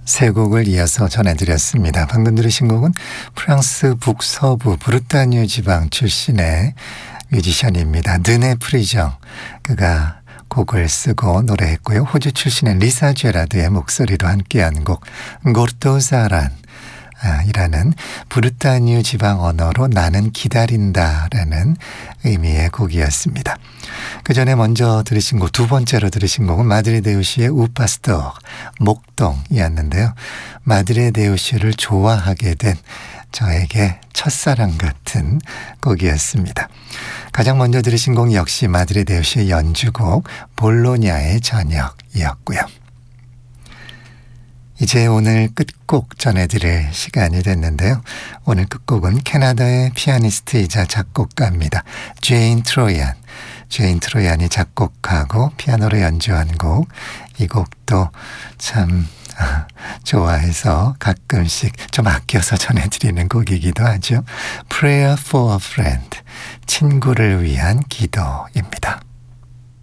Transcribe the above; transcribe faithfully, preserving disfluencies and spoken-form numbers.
세 곡을 이어서 전해드렸습니다. 방금 들으신 곡은 프랑스 북서부 브르타뉴 지방 출신의 뮤지션입니다. 드네 프리정, 그가 곡을 쓰고 노래했고요. 호주 출신의 리사 제라드의 목소리로 함께한 곡 고르토사란 이라는 브르타뉴 지방 언어로 나는 기다린다라는 의미의 곡이었습니다. 그 전에 먼저 들으신 곡, 두 번째로 들으신 곡은 마드레데우시의 우파스토, 목동이었는데요. 마드레데우시를 좋아하게 된 저에게 첫사랑 같은 곡이었습니다. 가장 먼저 들으신 곡 역시 마드레데우시의 연주곡 볼로냐의 저녁이었고요. 이제 오늘 끝곡 전해드릴 시간이 됐는데요. 오늘 끝곡은 캐나다의 피아니스트이자 작곡가입니다. 제인 트로이안. 제인 트로이안이 작곡하고 피아노로 연주한 곡. 이 곡도 참 좋아해서 가끔씩 좀 아껴서 전해드리는 곡이기도 하죠. Prayer for a Friend. 친구를 위한 기도입니다.